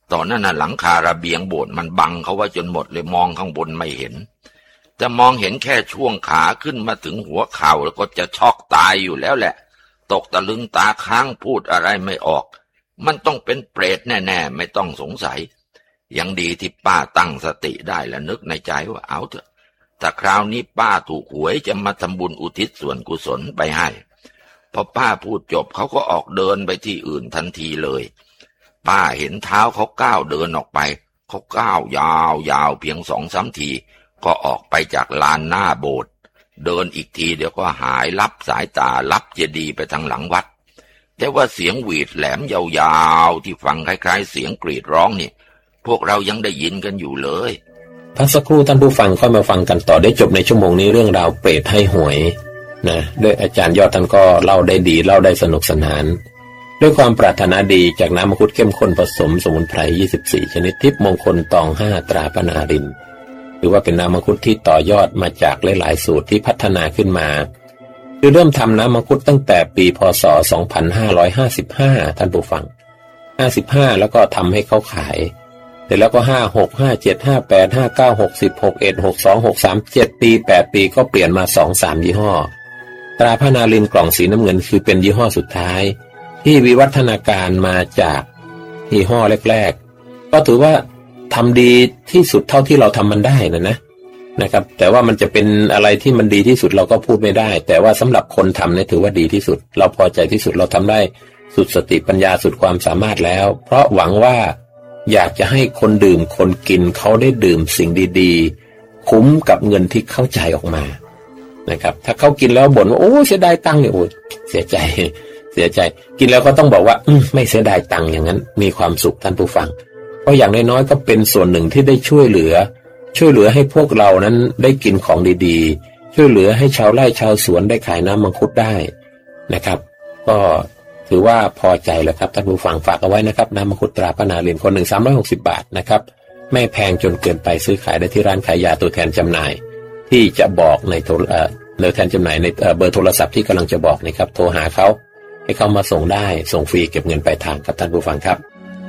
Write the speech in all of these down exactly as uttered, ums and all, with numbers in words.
ตอนนั้นน่ะหลังคาระเบียงโบสถ์มันบังเขาไว้จนหมดเลยมองข้างบนไม่เห็นจะมองเห็นแค่ช่วงขาขึ้นมาถึงหัวเข่าแล้วก็จะช็อกตายอยู่แล้วแหละตกตะลึงตาค้างพูดอะไรไม่ออกมันต้องเป็นเปรตแน่ๆไม่ต้องสงสัยยังดีที่ป้าตั้งสติได้และนึกในใจว่าเอาเถอะแต่คราวนี้ป้าถูกหวยจะมาทำบุญอุทิศส่วนกุศลไปให้พอป้าพูดจบเขาก็ออกเดินไปที่อื่นทันทีเลยป้าเห็นเท้าเขาก้าวเดินออกไปเขาก้าวยาวยาวเพียงสองสามทีก็ออกไปจากลานหน้าโบสถ์เดินอีกทีเดี๋ยวก็หายลับสายตาลับเจดีย์ไปทางหลังวัดแต่ว่าเสียงหวีดแหลมยาวๆที่ฟังคล้ายๆเสียงกรีดร้องนี่พวกเรายังได้ยินกันอยู่เลยพักสักครู่ท่านผู้ฟังค่อยมาฟังกันต่อได้จบในชั่วโมงนี้เรื่องราวเปรตให้หวยนะด้วยอาจารย์ยอดท่านก็เล่าได้ดีเล่าได้สนุกสนานด้วยความปรารถนาดีจากน้ำมังคุดเข้มข้นผสมสมุนไพรยี่สิบสี่ชนิดทิพย์มงคลตองห้าตราพนารินหรือว่าเป็นน้ำมังคุดที่ต่อยอดมาจากหลายๆสูตรที่พัฒนาขึ้นมาคือเริ่มทำน้ำมังคุดตั้งแต่ปีพ.ศ. สองพันห้าร้อยห้าสิบห้าท่านผู้ฟังห้าสิบห้าแล้วก็ทำให้เขาขายเสร็จแล้วก็ห้า หก ห้า เจ็ด ห้า แปด ห้า เก้า หก สิบ หก เอ็ด หก สอง หก สาม เจ็ดปีแปดปีก็เปลี่ยนมา สอง สาม ยี่ห้อตราพนารินกล่องสีน้ำเงินคือเป็นยี่ห้อสุดท้ายที่วิวัฒนาการมาจากยี่ห้อแรกๆก็ถือว่าทำดีที่สุดเท่าที่เราทำมันได้นะนะนะครับแต่ว่ามันจะเป็นอะไรที่มันดีที่สุดเราก็พูดไม่ได้แต่ว่าสำหรับคนทำเนี่ยถือว่าดีที่สุดเราพอใจที่สุดเราทำได้สุดสติปัญญาสุดความสามารถแล้วเพราะหวังว่าอยากจะให้คนดื่มคนกินเขาได้ดื่มสิ่งดีๆคุ้มกับเงินที่เข้าใจออกมานะครับถ้าเขากินแล้วบ่นว่าโอ้เสียดายตังค์เนี่ยโอ้เสียใจเสียใจกินแล้วก็ต้องบอกว่าไม่เสียดายตังค์อย่างนั้นมีความสุขท่านผู้ฟังเพราะอย่างน้อยๆก็เป็นส่วนหนึ่งที่ได้ช่วยเหลือช่วยเหลือให้พวกเรานั้นได้กินของดีๆช่วยเหลือให้ชาวไร่ชาวสวนได้ขายน้ำมังคุดได้นะครับก็ถือว่าพอใจแล้วครับท่านผู้ฟังฝากเอาไว้นะครับน้ำมังคุดตราพนารินคนหนึ่งสามร้อยหกสิบบาทนะครับไม่แพงจนเกินไปซื้อขายได้ที่ร้านขายยาตัวแทนจำหน่ายที่จะบอกในโทรเอ่อตัวแทนจำหน่ายในเบอร์โทรศัพท์ที่กำลังจะบอกนะครับโทรหาเขาให้เขามาส่งได้ส่งฟรีเก็บเงินปลายทางครับท่านผู้ฟังครับ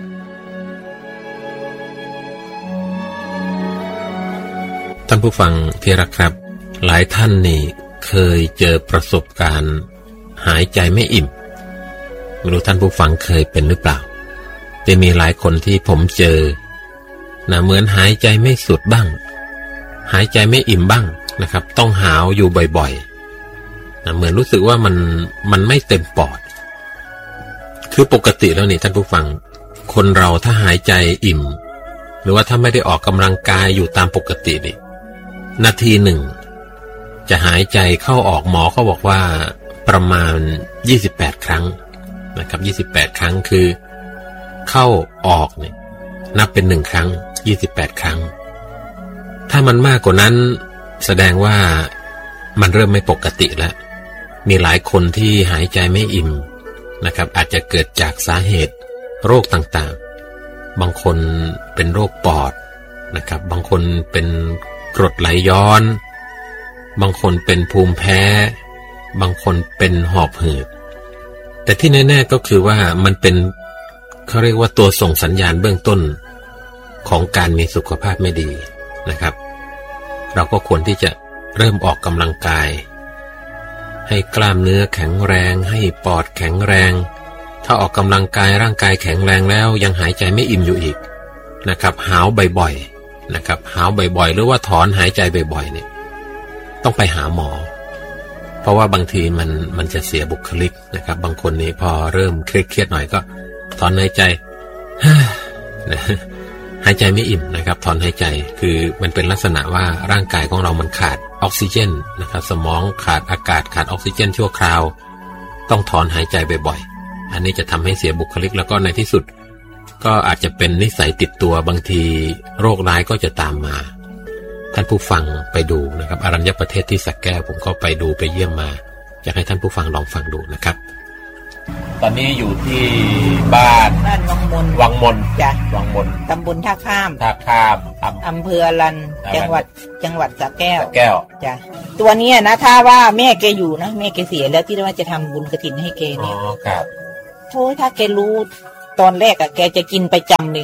ท่านผู้ฟังที่รักครับหลายท่านนี่เคยเจอประสบการณ์หายใจไม่อิ่มไม่รู้ท่านผู้ฟังเคยเป็นหรือเปล่าแต่มีหลายคนที่ผมเจอนะเหมือนหายใจไม่สุดบ้างหายใจไม่อิ่มบ้างนะครับต้องหาวอยู่บ่อยๆนะเหมือนรู้สึกว่ามันมันไม่เต็มปอดคือปกติแล้วนี่ท่านผู้ฟังคนเราถ้าหายใจอิ่มหรือว่าถ้าไม่ได้ออกกำลังกายอยู่ตามปกตินี่นาทีหนึ่งจะหายใจเข้าออกหมอเขาบอกว่าประมาณยี่สิบแปดครั้งนะครับยี่สิบแปดครั้งคือเข้าออกเนี่ยนับเป็นหนึ่งครั้งยี่สิบแปดครั้งถ้ามันมากกว่านั้นแสดงว่ามันเริ่มไม่ปกติแล้วมีหลายคนที่หายใจไม่อิ่มนะครับอาจจะเกิดจากสาเหตุโรคต่างๆบางคนเป็นโรคปอดนะครับบางคนเป็นกรดไหลย้อนบางคนเป็นภูมิแพ้บางคนเป็นหอบหืดแต่ที่แน่ๆก็คือว่ามันเป็นเขาเรียกว่าตัวส่งสัญญาณเบื้องต้นของการมีสุขภาพไม่ดีนะครับเราก็ควรที่จะเริ่มออกกำลังกายให้กล้ามเนื้อแข็งแรงให้ปอดแข็งแรงถ้าออกกำลังกายร่างกายแข็งแรงแล้วยังหายใจไม่อิ่มอยู่อีกนะครับหาวบ่อยๆนะครับหาวบ่อยๆหรือว่าถอนหายใจบ่อยๆเนี่ยต้องไปหาหมอเพราะว่าบางทีมันมันจะเสียบุคลิกนะครับบางคนนี่พอเริ่มเครียดๆหน่อยก็ถอนหายใจหายใจไม่อิ่มนะครับถอนหายใจคือมันเป็นลักษณะว่าร่างกายของเรามันขาดออกซิเจนนะครับสมองขาดอากาศขาดออกซิเจนชั่วคราวต้องถอนหายใจบ่อยๆอันนี้จะทำให้เสียบุคลิกแล้วก็ในที่สุดก็อาจจะเป็นนิสัยติดตัวบางทีโรคร้ายก็จะตามมาท่านผู้ฟังไปดูนะครับอรัญญประเทศที่สระแก้วผมก็ไปดูไปเยี่ยมมาอยากให้ท่านผู้ฟังลองฟังดูนะครับตอนนี้อยู่ที่บ้านบ้านวังมนวังมนจ้ะวังมนตำบลท่าข้ามท่าข้ามอำเภออรัญจังหวัดจังหวัดสระแก้วสระแก้วจ้ะตัวนี้นะถ้าว่าแม่แกอยู่นะแม่แกเสียแล้วที่ว่าจะทำบุญกฐินให้แกเนี่ยอ๋อครับโธ่ถ้าแกรู้ตอนแรกอะแกจะกินประจำเลย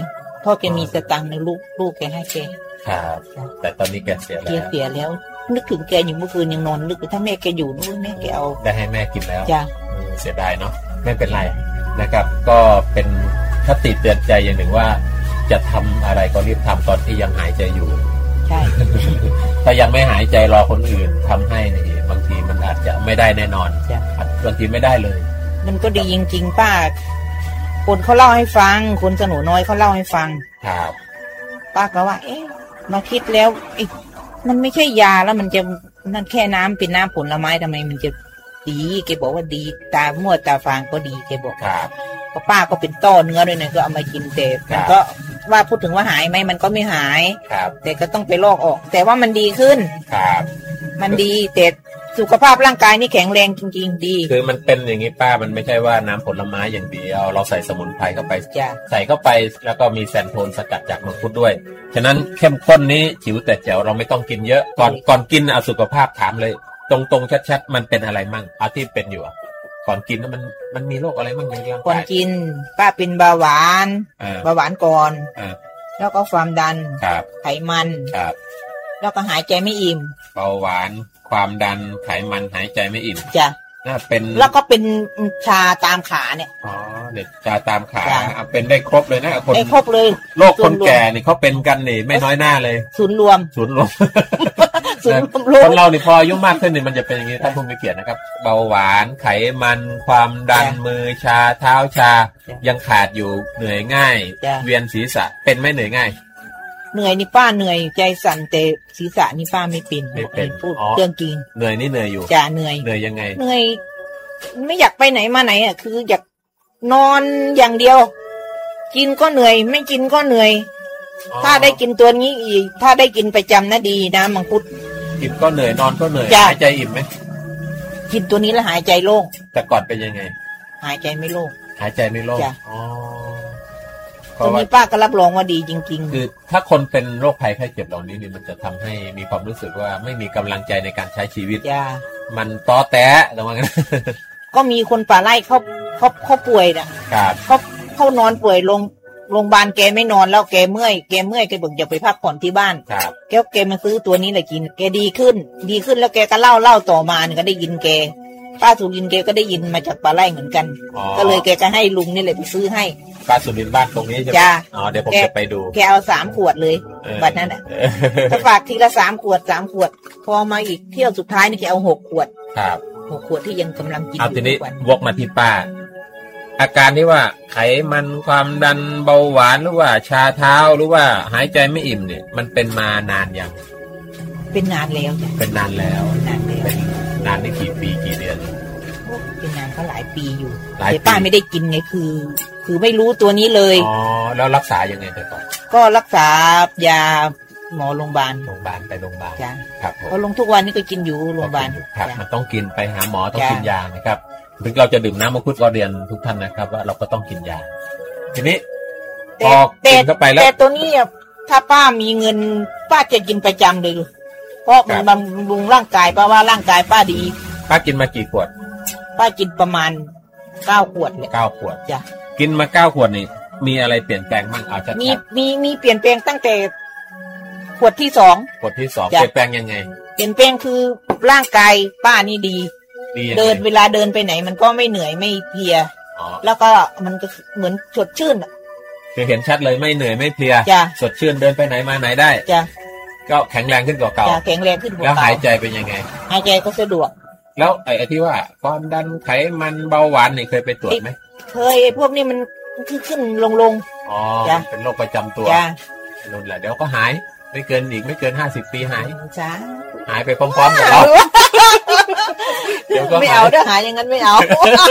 พ่อแกมีสตังค์ในลูกลูกแกให้แกครับแต่ตอนนี้แกเสียแล้วแกเสียแล้วนึกถึงแกอยู่เมื่อคืนยังนอนนึกถ้าแม่แกอยู่นู่นแม่แกเอาได้ให้แม่กินแล้วจ้ะเสียดายเนาะไม่เป็นไรนะครับก็เป็นคติเตือนใจอย่างหนึ่งว่าจะทำอะไรก็รีบทำตอนที่ยังหายใจอยู่ใช่ถ้ายังไม่หายใจรอคนอื่นทำให้นี่บางทีมันอาจจะไม่ได้แน่นอนบางทีไม่ได้เลยมันก็ดีจริงๆป้าคนเขาเล่าให้ฟังคนสนุน้อยเขาเล่าให้ฟังครับป้าก็ว่าเอ๊ะมาคิดแล้วมันไม่ใช่ยาแล้วมันจะนั่นแค่น้ำเป็นน้ำผลไม้ทำไมมันจะดีแกบอกว่าดีตามั่วตาฟางก็ดีแกบอกครับป้าก็เป็นต้อเนื้อด้วยนะก็เอามากินแต่มันก็ว่าพูดถึงว่าหายไหมมันก็ไม่หายแต่ก็ต้องไปลอกออกแต่ว่ามันดีขึ้นครับมันดีแต่สุขภาพร่างกายนี่แข็งแรงจริงๆดีคือมันเป็นอย่างนี้ป้ามันไม่ใช่ว่าน้ำผลไม้อย่างเดียวเราใส่สมุนไพรเข้าไปใส่เข้าไปแล้วก็มีแซนโทนสกัดจากมังคุดด้วยฉะนั้นเข้มข้นนี้จิ๋วแต่แจ๋วเราไม่ต้องกินเยอะก่อนก่อนกินเอาสุขภาพถามเลยตรงๆชัดๆมันเป็นอะไรมั่งเอาที่เป็นอยู่ก่อนกินมันมันมีโรคอะไรมั่งในร่างกายก่อนกินป้าเป็นเบาหวานเบาหวานก่อนแล้วก็ความดันไขมันแล้วก็หายใจไม่อิ่มเบาหวานความดันไขมันหายใจไม่อิ่มจ้ะน่าเป็นแล้วก็เป็นชาตามขาเนี่ยอ๋อเด็ดชาตามขาเป็นได้ครบเลยนะคนได้ครบเลยโรคคนแก่นี่เขาเป็นกันนี่ไม่น้อยหน้าเลยศูนย์รวมศูนย์รวมคนเรานี่พออายุมากขึ้นนี่มันจะเป็นอย่างนี้ท่านผู้มีเกียรตินะครับเบาหวานไขมันความดันมือชาเท้าชายังขาดอยู่เหนื่อยง่ายเวียนศีรษะเป็นไม่เหนื่อยง่ายเหนื่อยนี่ป้าเหนื่อยใจสั่นแต่ศีรษะนี่ป้าไม่เป็นไม่เป็นพูดเรื่องจริงเหนื่อยนี่เหนื่อยอยู่จ้าเหนื่อยเหนื่อยยังไงเหนื่อยไม่อยากไปไหนมาไหนอ่ะคืออยากนอนอย่างเดียวกินก็เหนื่อยไม่กินก็เหนื่อยถ้าได้กินตัวนี้อีกถ้าได้กินประจำนะดีนะมังคุดกินก็เหนื่อยนอนก็เหนื่อยหายใจอิ่มไหมกินตัวนี้แล้วหายใจโล่งแต่ก่อนเป็นยังไงหายใจไม่โล่งหายใจไม่โล่งอ๋อตัวนี้ป้าก็รับรองว่าดีจริงๆคือถ้าคนเป็นโรคภัยไข้เจ็บเหล่านี้นี่มันจะทำให้มีความรู้สึกว่าไม่มีกำลังใจในการใช้ชีวิตมันต้อแต้ตรงนั้นก็มีคนป่าไร่เขาเขาเขาป่วยน่ะเขาเขานอนป่วยลงโรงพยาบาลแกไม่นอนแล้วแกเมื่อยแกเมื่อยแกบอกอย่าไปพักผ่อนที่บ้านแกแกมาซื้อตัวนี้แหละกินแกดีขึ้นดีขึ้นแล้วแกก็เล่าเล่าต่อมาเนี่ยก็ได้ยินแกป้าสุรินทร์แกก็ได้ยินมาจากป่าไร่เหมือนกันก็เลยแกก็ให้ลุงนี่แหละไปซื้อให้ป้าสุรินทร์บ้านตรงนี้ใช่ไหมอ๋อเดี๋ยวผมจะไปดูแกเอาสามขวดเลยบัดนั้นอ่ะถ้าฝากทีละสามขวดสามขวดพอมาอีกเที่ยวสุดท้ายนี่แกเอาหกขวดครับหกขวดที่ยังกำลังกินอยู่ทีนี้วกมาที่ป้าอาการที่ว่าไขมันความดันเบาหวานหรือว่าชาเท้าหรือว่าหายใจไม่อิ่มเนี่ยมันเป็นมานานยังเป็นนานแล้วจ้ะเป็นนานแล้วนานแล้วเป็นนานได้กี่ปีกี่เดือนเป็นนานก็หลายปีอยู่แต่ป้าไม่ได้กินไงคือคือไม่รู้ตัวนี้เลยอ๋อแล้วรักษายังไงแต่ก่อนก็รักษายาหมอโรงพยาบาลโรงพยาบาลไปโรงพยาบาลจ้ะครับก็ลงทุกวันนี้ก็กินอยู่โรงพยาบาลครับมันต้องกินไปหาหมอต้องกินยานะครับถึงเราจะดื่มน้ำมังคุดก็เรียนทุกท่านนะครับว่าเราก็ต้องกินยาทีนี้พอกินเข้าไปแล้วแต่ตัวนี้ถ้าป้ามีเงินป้าจะกินประจำเลยเพราะมันบำรุงร่างกายป้าว่าร่างกายป้าดีป้ากินมากี่ขวดป้ากินประมาณเก้าขวดเนี่ยเก้าขวดจ้ะกินมาเก้าขวดนี่มีอะไรเปลี่ยนแปลงบ้างเอาชัดๆมีมีมีเปลี่ยนแปลงตั้งแต่ขวดที่สองขวดที่สองเปลี่ยนแปลงยังไงเปลี่ยนแปลงคือร่างกายป้านี่ดีเดินเวลาเดินไปไหนมันก็ไม่เหนื่อยไม่เพลียแล้วก็มันก็เหมือนสดชื่นคือเห็นชัดเลยไม่เหนื่อยไม่เพลียสดชื่นเดินไปไหนมาไหนได้จ้ะก็แข็งแรงขึ้นกว่าเก่าแข็งแรงขึ้นกว่าเก่าแล้วหายใจเป็นยังไงหายใจก็สะดวกแล้วไอ้ที่ว่าความดันไขมันเบาหวานนี่เคยไปตรวจไหมเคยไอ้พวกนี้มันขึ้นขึ้นลงลงอ๋อเป็นโรคประจำตัวนั่นแหละเดี๋ยวก็หายไม่เกินอีกไม่เกินห้าสิบปีหายจ้าหายไปพร้อมๆกับเราเดี๋ยวก็ไม่เอาถ้าหายอย่างนั้นไม่เอา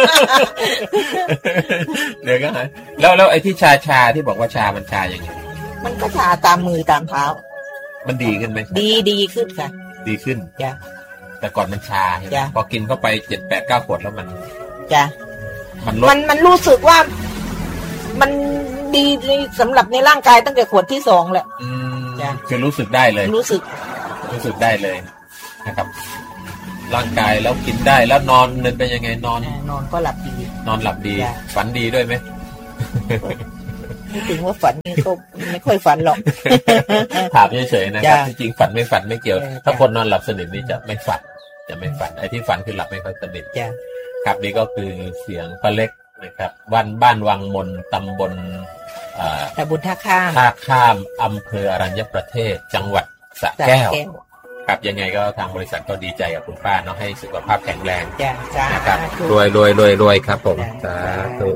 เดี๋ยวก็หายแล้วแล้วไอ้ที่ชาชาที่บอกว่าชามันชาอย่างไงมันก็ชาตามมือตามเท้ามันดีขึ้นไหมดีดีขึ้นค่ะดีขึ้นจ้ะแต่ก่อนมันชาใช่ไหมพอกินเข้าไปเจ็ดแปดเก้าขวดแล้วมันจ้ะมันมันมันรู้สึกว่ามันดีสำหรับในร่างกายตั้งแต่ขวดที่สองแหละอืมจ้ะคือรู้สึกได้เลยรู้สึกรู้สึกได้เลยนะครับร่างกายแล้วกินได้แล้วนอนเดินเป็นยังไงนอนนอนก็หลับดีนอนหลับดีฝันดีด้วยไหมไม่ถึงว่าฝันนี่ก็ไม่ค่อยฝันหรอกถามเฉยๆนะครับจริงๆฝันไม่ฝันไม่เกี่ยวถ้าคนนอนหลับสนิทนี่จะไม่ฝันจะไม่ฝันไอ้ที่ฝันคือหลับไม่ค่อยสนิทครับนี่ก็คือเสียงป้าเล็กนะครับบ้านบ้านวังมนตำบลตำบลท่าข้ามท่าข้ามอำเภออรัญญประเทศจังหวัดสระแก้วครับยังไงก็ทางบริษัทก็ดีใจกับคุณป้าเนาะให้สุขภาพแข็งแรงนะครับรวยรวยรวยรวยครับผมสาธุ